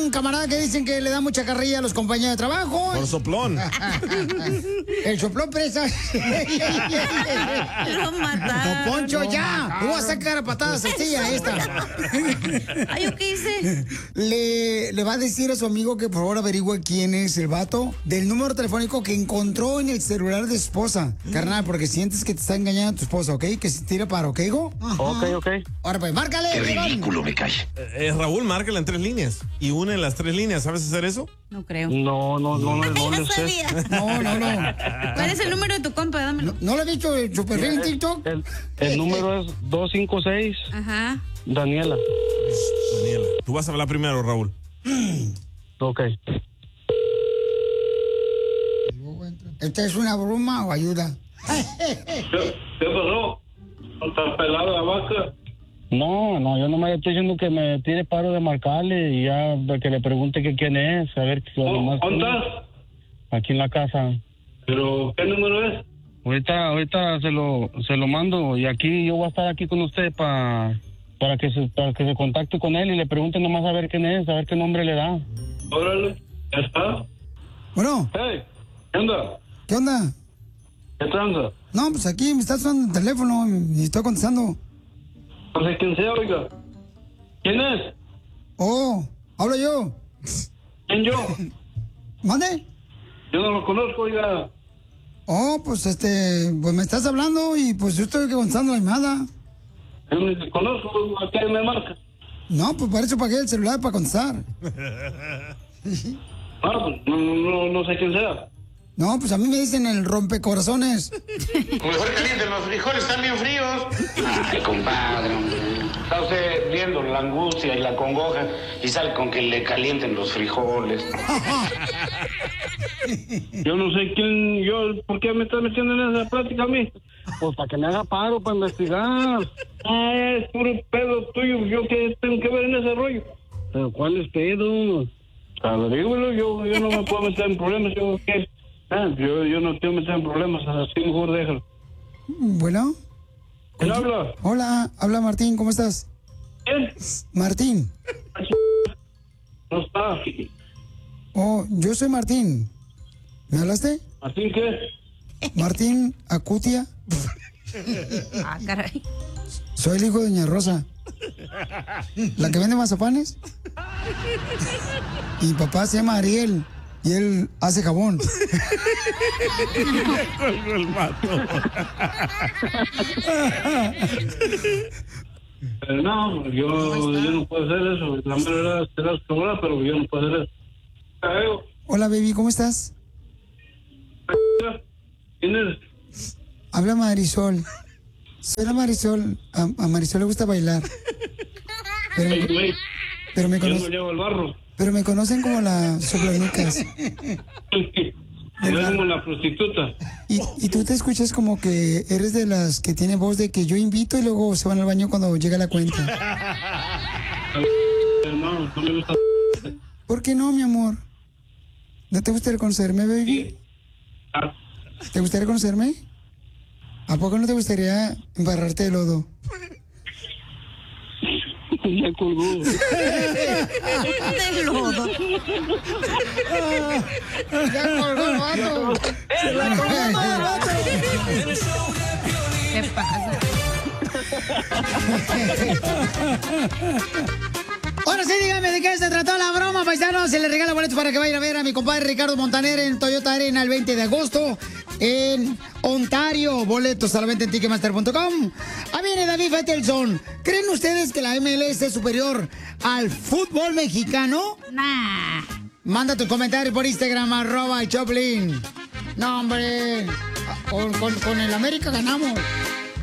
un camarada que dicen que le da mucha carrilla a los compañeros de trabajo. Por soplón. El soplón presa. Lo mataron. Don Poncho, ya. Tú vas a sacar a patadas sencilla esta. Ay, ¿yo qué hice? Le va a decir a su amigo que por favor averigüe quién es el vato del número telefónico que encontró en el celular de su esposa. Carnal, porque sientes que te está engañando tu esposa, ¿ok? Que se tira para, ¿ok, hijo? Ok. Ahora pues, márcale. Qué Iván. ridículo me cae. Raúl, márcala en 3 líneas y une las 3 líneas. ¿Sabes hacer eso? No creo. No Ya le sé. sabía. No. ¿Cuál es el número de tu compa? Dámelo. ¿No lo has visto en su perfil en TikTok? El número es 256 Ajá. Daniela. Daniela, tú vas a hablar primero, Raúl. Ok. ¿Esta es una broma o ayuda? ¿Qué pasó? ¿Está pelada la vaca? No, yo nomás estoy diciendo que me tiene paro de marcarle y ya de que le pregunte que quién es, a ver qué nomás. ¿Dónde estás? Aquí en la casa. ¿Pero qué número es? Ahorita se lo mando y aquí yo voy a estar aquí con usted para que se contacte con él y le pregunte nomás a ver quién es, a ver qué nombre le da. Órale, ya está. Bueno, Hey, ¿qué onda? ¿qué onda? ¿Qué tranza? No, pues aquí me está sonando el teléfono y estoy contestando. No sé quién sea, oiga. ¿Quién es? Oh, hablo yo. ¿Quién yo? ¿Mande? Yo no lo conozco, oiga. Oh, pues pues me estás hablando y pues yo estoy contestando la llamada. Yo ni te conozco, ¿a qué me marca? No, pues para eso pagué el celular para contestar. Pues no sé quién sea. No, pues a mí me dicen el rompecorazones. Mejor calienten los frijoles, están bien fríos. Ay, compadre, hombre. Está usted viendo la angustia y la congoja y sale con que le calienten los frijoles. Yo no sé quién, ¿por qué me estás metiendo en esa plática a mí? Pues para que me haga paro, para investigar. Es puro pedo tuyo, ¿yo qué tengo que ver en ese rollo? ¿Pero cuál es pedo? Averígüelo, yo no me puedo meter en problemas, yo qué. Yo no quiero meter en problemas, así mejor déjalo. Bueno. ¿Quién habla? Hola, habla Martín, ¿cómo estás? ¿Quién? Martín. No está. Oh, yo soy Martín. ¿Me hablaste? ¿Martín qué? Martín Acutia. Ah, caray. Soy el hijo de Doña Rosa. ¿La que vende mazapanes? Y mi papá se llama Ariel. Y él hace jabón. Colgó el vato. No, yo no puedo hacer eso. La manera será segura, pero yo no puedo hacer eso. Hola, baby, ¿cómo estás? ¿Quién eres? Habla Marisol. Soy la Marisol. A Marisol le gusta bailar. Hey, güey, Pero me yo no conocen, llevo el barro. pero me conocen como la soplanucas. Yo como la prostituta. Y tú te escuchas como que eres de las que tiene voz de que yo invito y luego se van al baño cuando llega la cuenta. No me gusta. ¿Por qué no, mi amor? ¿No te gustaría conocerme, baby? Ah, ¿Te gustaría conocerme? ¿A poco no te gustaría embarrarte de lodo? Ya colgó. De lodo. ¡Ya colgó el vato! ¡Se la colgó el vato! ¿Qué pasa? Ahora sí, dígame de qué se trató la broma, paisanos. Se le regala boletos para que vaya a ver a mi compadre Ricardo Montaner en Toyota Arena el 20 de agosto en Ontario. Boletos a la venta en Ticketmaster.com. Ahí viene David Faitelson. ¿Creen ustedes que la MLS es superior al fútbol mexicano? Nah. Manda tu comentario por Instagram, @el Choplin. No, hombre. Con el América ganamos.